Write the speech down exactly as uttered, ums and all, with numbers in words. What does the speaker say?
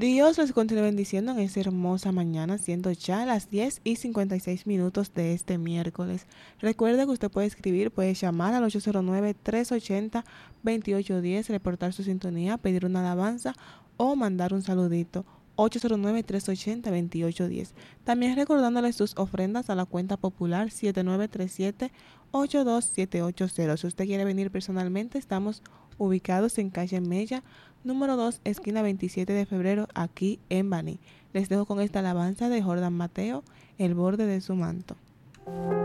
Dios les continúe bendiciendo en esta hermosa mañana, siendo ya las diez y cincuenta y seis minutos de este miércoles. Recuerde que usted puede escribir, puede llamar al ocho cero nueve, tres ocho cero, dos ocho uno cero, reportar su sintonía, pedir una alabanza o mandar un saludito. ocho cero nueve, tres ocho cero, dos ocho uno cero. También recordándoles sus ofrendas a la cuenta popular siete nueve tres siete, ocho dos siete ocho cero. Si usted quiere venir personalmente, estamos ubicados en calle Mella, número dos, esquina veintisiete de febrero, aquí en Baní. Les dejo con esta alabanza de Jordan Mateo, El borde de su manto.